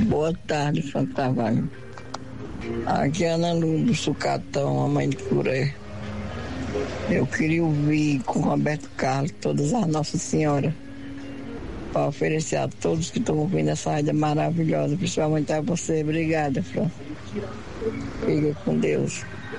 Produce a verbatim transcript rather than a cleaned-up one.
Boa tarde, Franco Carvalho. Aqui é Ana Lu do Sucatão, a mãe de Curé. Eu queria ouvir com Roberto Carlos todas as Nossa Senhora, para oferecer a todos que estão ouvindo essa rádio maravilhosa, principalmente a você. Obrigada, Franco. Fica com Deus.